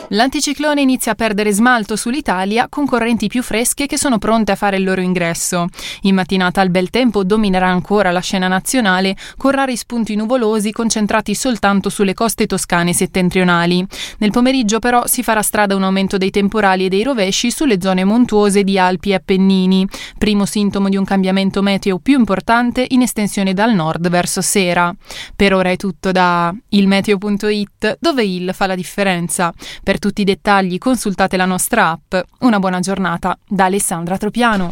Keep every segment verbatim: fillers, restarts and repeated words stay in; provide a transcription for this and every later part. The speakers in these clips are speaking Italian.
L'anticiclone inizia a perdere smalto sull'Italia con correnti più fresche che sono pronte a fare il loro ingresso. In mattinata il bel tempo dominerà ancora la scena nazionale con rari spunti nuvolosi concentrati soltanto sulle coste toscane settentrionali. Nel pomeriggio però si farà strada un aumento dei temporali e dei rovesci sulle zone montuose di Alpi e Appennini, primo sintomo di un cambiamento meteo più importante in estensione dal nord verso sera. Per ora è tutto da il meteo punto it, dove il fa la differenza. Per Per tutti i dettagli consultate la nostra app. Una buona giornata da Alessandra Tropiano.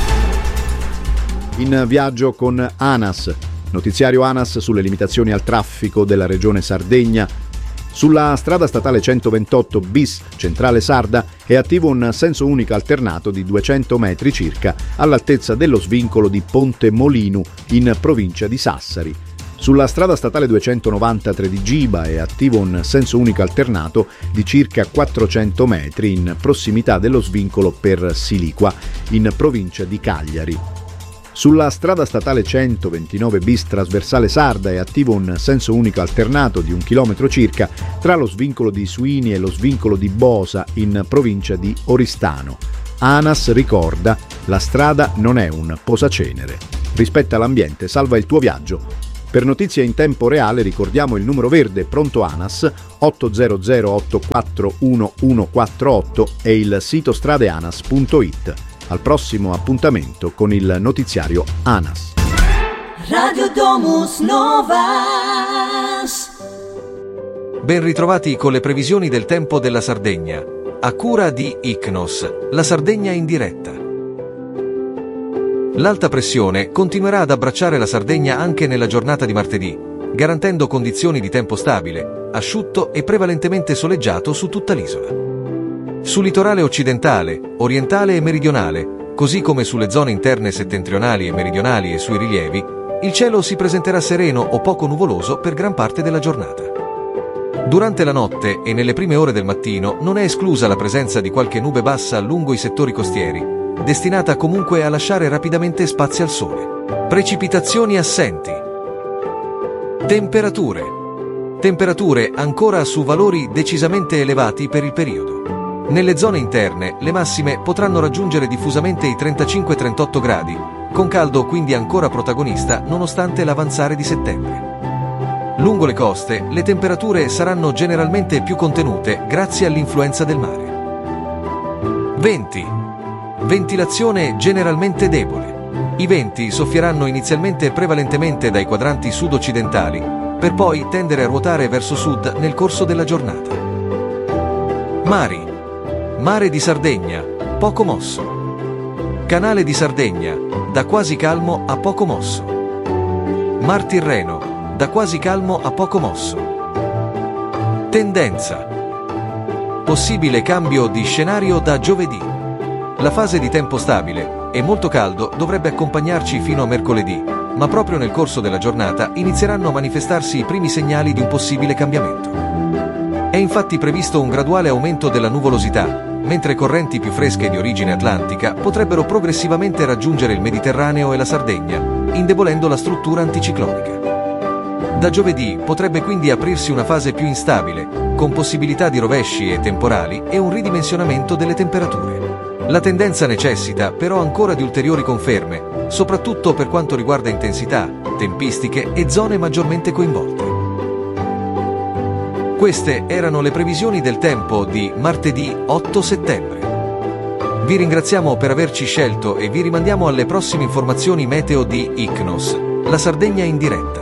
In viaggio con ANAS. Notiziario ANAS sulle limitazioni al traffico della regione Sardegna. Sulla strada statale centoventotto bis Centrale Sarda è attivo un senso unico alternato di duecento metri circa all'altezza dello svincolo di Ponte Molinu in provincia di Sassari. Sulla strada statale duecentonovantatré di Giba è attivo un senso unico alternato di circa quattrocento metri in prossimità dello svincolo per Siliqua, in provincia di Cagliari. Sulla strada statale centoventinove bis trasversale Sarda è attivo un senso unico alternato di un chilometro circa tra lo svincolo di Suini e lo svincolo di Bosa, in provincia di Oristano. ANAS ricorda: la strada non è un posacenere. Rispetta l'ambiente, salva il tuo viaggio. Per notizie in tempo reale ricordiamo il numero verde pronto ANAS otto zero zero otto quattro uno uno quattro otto e il sito stradeanas punto it. Al prossimo appuntamento con il notiziario ANAS. Radio Domus Novas. Ben ritrovati con le previsioni del tempo della Sardegna, a cura di Icnos, la Sardegna in diretta. L'alta pressione continuerà ad abbracciare la Sardegna anche nella giornata di martedì, garantendo condizioni di tempo stabile, asciutto e prevalentemente soleggiato su tutta l'isola. Sul litorale occidentale, orientale e meridionale, così come sulle zone interne settentrionali e meridionali e sui rilievi, il cielo si presenterà sereno o poco nuvoloso per gran parte della giornata. Durante la notte e nelle prime ore del mattino non è esclusa la presenza di qualche nube bassa lungo i settori costieri, destinata comunque a lasciare rapidamente spazio al sole. Precipitazioni assenti. Temperature. Temperature ancora su valori decisamente elevati per il periodo. Nelle zone interne le massime potranno raggiungere diffusamente i trentacinque trentotto gradi, con caldo quindi ancora protagonista nonostante l'avanzare di settembre. Lungo le coste le temperature saranno generalmente più contenute grazie all'influenza del mare. Venti. Ventilazione generalmente debole. I venti soffieranno inizialmente prevalentemente dai quadranti sud-occidentali, per poi tendere a ruotare verso sud nel corso della giornata. Mari. Mare di Sardegna, poco mosso. Canale di Sardegna, da quasi calmo a poco mosso. Mar Tirreno, da quasi calmo a poco mosso. Tendenza. Possibile cambio di scenario da giovedì. La fase di tempo stabile e molto caldo dovrebbe accompagnarci fino a mercoledì, ma proprio nel corso della giornata inizieranno a manifestarsi i primi segnali di un possibile cambiamento. È infatti previsto un graduale aumento della nuvolosità, mentre correnti più fresche di origine atlantica potrebbero progressivamente raggiungere il Mediterraneo e la Sardegna, indebolendo la struttura anticiclonica. Da giovedì potrebbe quindi aprirsi una fase più instabile, con possibilità di rovesci e temporali e un ridimensionamento delle temperature. La tendenza necessita però ancora di ulteriori conferme, soprattutto per quanto riguarda intensità, tempistiche e zone maggiormente coinvolte. Queste erano le previsioni del tempo di martedì otto settembre. Vi ringraziamo per averci scelto e vi rimandiamo alle prossime informazioni meteo di Icnos, la Sardegna in diretta.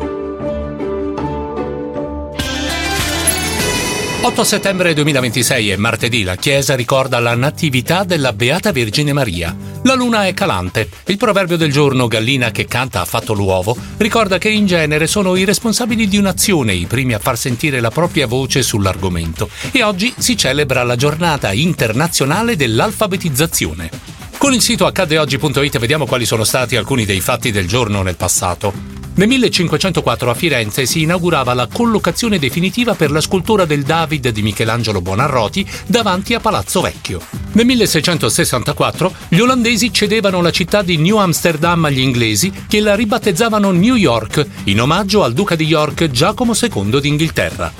otto settembre duemilaventisei è martedì, la Chiesa ricorda la natività della Beata Vergine Maria. La luna è calante. Il proverbio del giorno, gallina che canta ha fatto l'uovo, ricorda che in genere sono i responsabili di un'azione i primi a far sentire la propria voce sull'argomento. E oggi si celebra la giornata internazionale dell'alfabetizzazione. Con il sito accade oggi punto it vediamo quali sono stati alcuni dei fatti del giorno nel passato. Nel millecinquecentoquattro a Firenze si inaugurava la collocazione definitiva per la scultura del David di Michelangelo Buonarroti davanti a Palazzo Vecchio. Nel milleseicentosessantaquattro gli olandesi cedevano la città di New Amsterdam agli inglesi, che la ribattezzavano New York in omaggio al duca di York Giacomo secondo d'Inghilterra.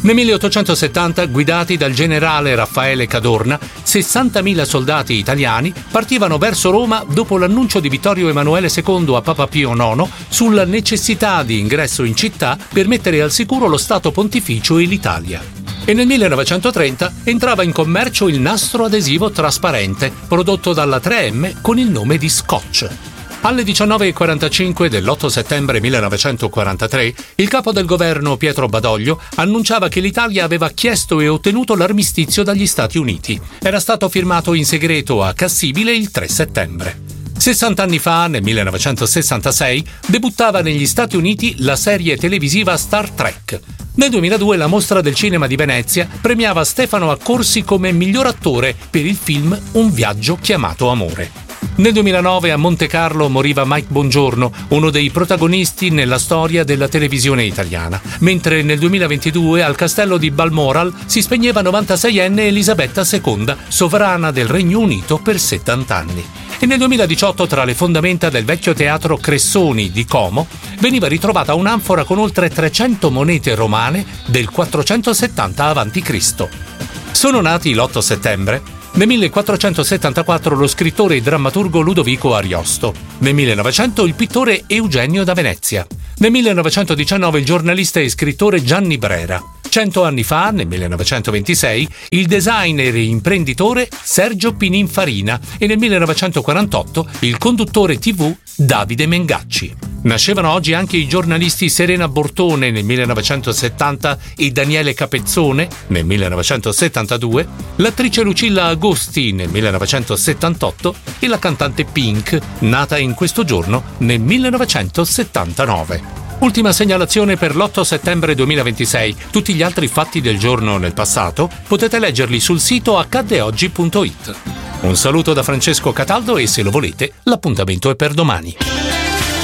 Nel milleottocentosettanta, guidati dal generale Raffaele Cadorna, sessantamila soldati italiani partivano verso Roma dopo l'annuncio di Vittorio Emanuele secondo a Papa Pio nono sulla necessità di ingresso in città per mettere al sicuro lo Stato Pontificio e l'Italia. E nel millenovecentotrenta entrava in commercio il nastro adesivo trasparente, prodotto dalla tre emme con il nome di Scotch. Alle diciannove e quarantacinque dell'otto settembre millenovecentoquarantatré, il capo del governo Pietro Badoglio annunciava che l'Italia aveva chiesto e ottenuto l'armistizio dagli Stati Uniti. Era stato firmato in segreto a Cassibile il tre settembre. sessanta anni fa, nel millenovecentosessantasei, debuttava negli Stati Uniti la serie televisiva Star Trek. Nel duemiladue la Mostra del Cinema di Venezia premiava Stefano Accorsi come miglior attore per il film Un viaggio chiamato amore. Nel duemilanove a Montecarlo moriva Mike Bongiorno, uno dei protagonisti nella storia della televisione italiana, mentre nel duemilaventidue al castello di Balmoral si spegneva novantaseienne Elisabetta seconda, sovrana del Regno Unito per settanta anni. E nel duemiladiciotto, tra le fondamenta del vecchio teatro Cressoni di Como, veniva ritrovata un'anfora con oltre trecento monete romane del quattrocentosettanta avanti Cristo. Sono nati l'otto settembre. Nel millequattrocentosettantaquattro lo scrittore e drammaturgo Ludovico Ariosto. Nel millenovecento il pittore Eugenio da Venezia. Nel millenovecentodiciannove il giornalista e scrittore Gianni Brera. Cento anni fa, nel millenovecentoventisei, il designer e imprenditore Sergio Pininfarina e nel millenovecentoquarantotto il conduttore tivù Davide Mengacci. Nascevano oggi anche i giornalisti Serena Bortone nel millenovecentosettanta e Daniele Capezzone nel millenovecentosettantadue, l'attrice Lucilla Agosti nel millenovecentosettantotto e la cantante Pink, nata in questo giorno nel millenovecentosettantanove. Ultima segnalazione per l'otto settembre duemilaventisei. Tutti gli altri fatti del giorno nel passato potete leggerli sul sito accadde oggi punto it. Un saluto da Francesco Cataldo e, se lo volete, l'appuntamento è per domani.